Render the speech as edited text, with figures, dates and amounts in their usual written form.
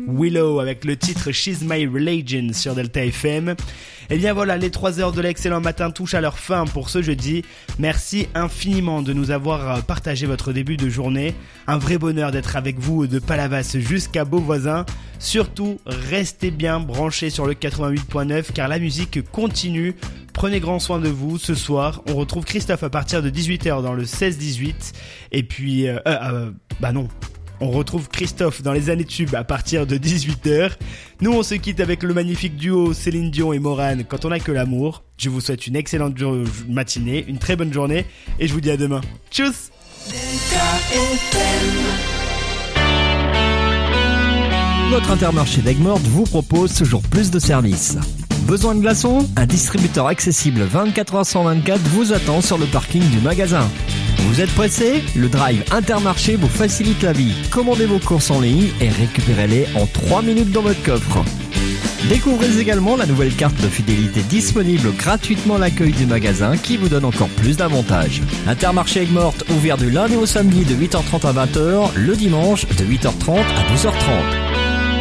Willow avec le titre She's My Religion sur Delta FM. Et bien voilà, les 3 heures de l'excellent matin touchent à leur fin pour ce jeudi. Merci infiniment de nous avoir partagé votre début de journée. Un vrai bonheur d'être avec vous de Palavas jusqu'à Beauvoisin. Surtout, restez bien branchés sur le 88.9 car la musique continue. Prenez grand soin de vous. Ce soir, on retrouve Christophe à partir de 18h dans le 16-18. Et puis, on retrouve Christophe dans les années tubes à partir de 18h. Nous, on se quitte avec le magnifique duo Céline Dion et Morane, Quand on n'a que l'amour. Je vous souhaite une excellente matinée, une très bonne journée et je vous dis à demain. Tchuss! Votre Intermarché d'Aigues-Mortes vous propose toujours plus de services. Besoin de glaçons ? Un distributeur accessible 24h/24 vous attend sur le parking du magasin. Vous êtes pressé ? Le Drive Intermarché vous facilite la vie. Commandez vos courses en ligne et récupérez-les en 3 minutes dans votre coffre. Découvrez également la nouvelle carte de fidélité disponible gratuitement à l'accueil du magasin qui vous donne encore plus d'avantages. Intermarché Aigues-Mortes ouvert du lundi au samedi de 8h30 à 20h, le dimanche de 8h30 à 12h30.